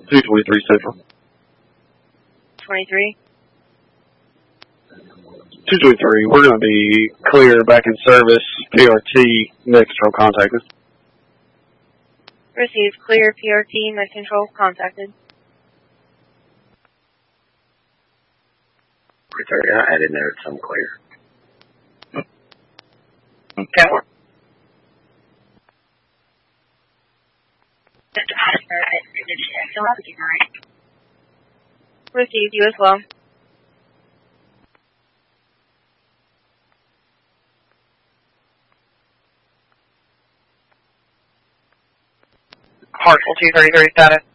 223 Central. 23. 223, we're going to be clear, back in service. PRT, Med Control contacted. Received. Clear. PRT. Med Control contacted. I added there it's unclear. Okay. Received. You as well. Hartsville 233 status.